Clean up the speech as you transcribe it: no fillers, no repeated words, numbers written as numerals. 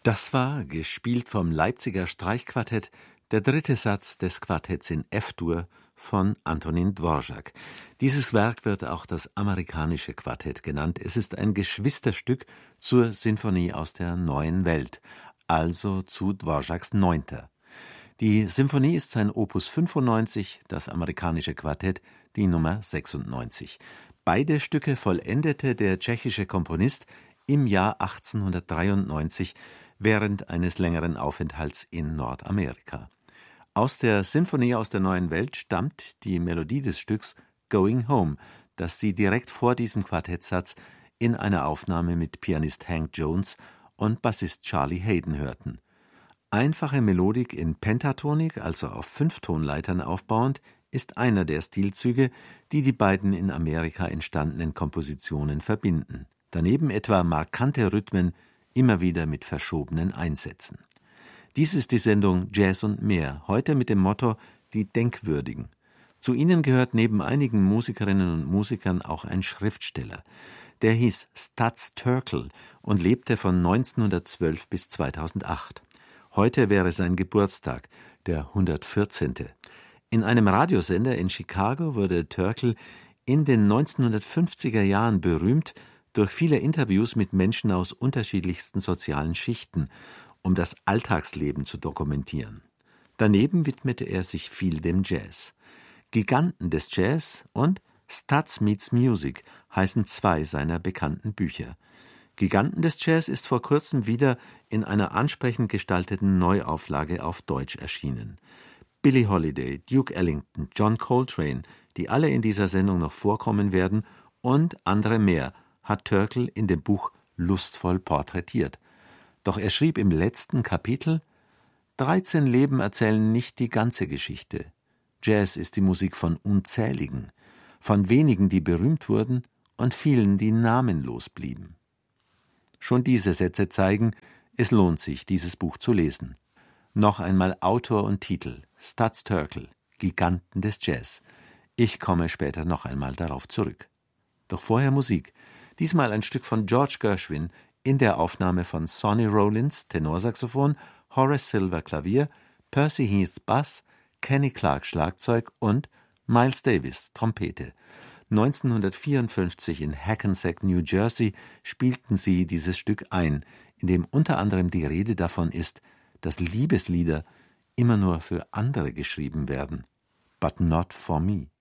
Das war, gespielt vom Leipziger Streichquartett, der dritte Satz des Quartetts in F-Dur von Antonín Dvořák. Dieses Werk wird auch das amerikanische Quartett genannt. Es ist ein Geschwisterstück zur Sinfonie aus der Neuen Welt, also zu Dvořáks 9. Die Symphonie ist sein Opus 95, das amerikanische Quartett die Nummer 96. Beide Stücke vollendete der tschechische Komponist im Jahr 1893 während eines längeren Aufenthalts in Nordamerika. Aus der Sinfonie aus der Neuen Welt stammt die Melodie des Stücks Going Home, das Sie direkt vor diesem Quartettsatz in einer Aufnahme mit Pianist Hank Jones und Bassist Charlie Haden hörten. Einfache Melodik in Pentatonik, also auf 5 Tonleitern aufbauend, ist einer der Stilzüge, die die beiden in Amerika entstandenen Kompositionen verbinden. Daneben etwa markante Rhythmen, immer wieder mit verschobenen Einsätzen. Dies ist die Sendung Jazz und mehr, heute mit dem Motto »Die Denkwürdigen«. Zu ihnen gehört neben einigen Musikerinnen und Musikern auch ein Schriftsteller. Der hieß Stas Terkel und lebte von 1912 bis 2008. Heute wäre sein Geburtstag, der 114. In einem Radiosender in Chicago wurde Terkel in den 1950er Jahren berühmt durch viele Interviews mit Menschen aus unterschiedlichsten sozialen Schichten, um das Alltagsleben zu dokumentieren. Daneben widmete er sich viel dem Jazz. Giganten des Jazz und Stas Meets Music heißen 2 seiner bekannten Bücher. Giganten des Jazz ist vor kurzem wieder in einer ansprechend gestalteten Neuauflage auf Deutsch erschienen. Billie Holiday, Duke Ellington, John Coltrane, die alle in dieser Sendung noch vorkommen werden, und andere mehr, hat Terkel in dem Buch lustvoll porträtiert. Doch er schrieb im letzten Kapitel: 13 Leben erzählen nicht die ganze Geschichte. Jazz ist die Musik von Unzähligen, von wenigen, die berühmt wurden, und vielen, die namenlos blieben. Schon diese Sätze zeigen, es lohnt sich, dieses Buch zu lesen. Noch einmal Autor und Titel: Stas Terkel, Giganten des Jazz. Ich komme später noch einmal darauf zurück. Doch vorher Musik. Diesmal ein Stück von George Gershwin in der Aufnahme von Sonny Rollins, Tenorsaxophon, Horace Silver, Klavier, Percy Heath, Bass, Kenny Clarke, Schlagzeug und Miles Davis, Trompete. 1954 in Hackensack, New Jersey, spielten sie dieses Stück ein, in dem unter anderem die Rede davon ist, dass Liebeslieder immer nur für andere geschrieben werden, but not for me.